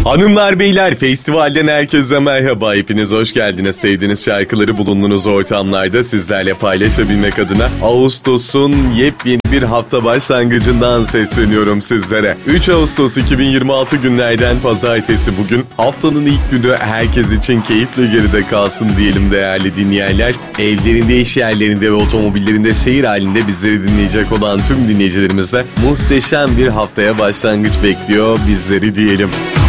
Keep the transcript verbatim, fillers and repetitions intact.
Hanımlar beyler, festivalden herkese merhaba. Hepiniz hoş geldiniz. Sevdiğiniz şarkıları bulunduğunuz ortamlarda sizlerle paylaşabilmek adına Ağustos'un yepyeni bir hafta başlangıcından sesleniyorum sizlere. üç Ağustos iki bin yirmi altı günlerden pazartesi bugün. Haftanın ilk günü herkes için keyifle geride kalsın diyelim değerli dinleyenler. Evlerinde, iş yerlerinde ve otomobillerinde seyir halinde bizleri dinleyecek olan tüm dinleyicilerimize muhteşem bir haftaya başlangıç bekliyor bizleri diyelim.